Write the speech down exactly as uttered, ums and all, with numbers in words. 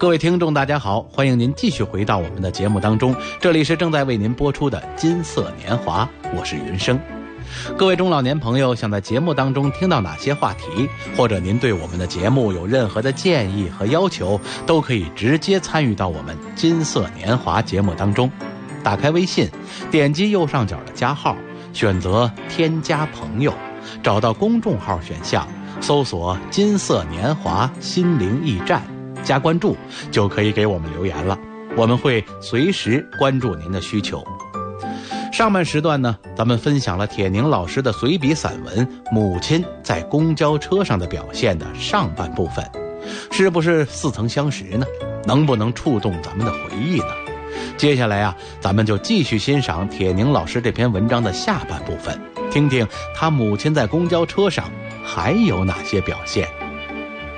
各位听众大家好，欢迎您继续回到我们的节目当中，这里是正在为您播出的金色年华，我是云生。各位中老年朋友，想在节目当中听到哪些话题，或者您对我们的节目有任何的建议和要求，都可以直接参与到我们金色年华节目当中。打开微信，点击右上角的加号，选择添加朋友，找到公众号选项，搜索金色年华心灵驿站，加关注，就可以给我们留言了，我们会随时关注您的需求。上半时段呢，咱们分享了铁凝老师的随笔散文《母亲在公交车上的表现》的上半部分，是不是似曾相识呢？能不能触动咱们的回忆呢？接下来啊，咱们就继续欣赏铁凝老师这篇文章的下半部分，听听他母亲在公交车上还有哪些表现。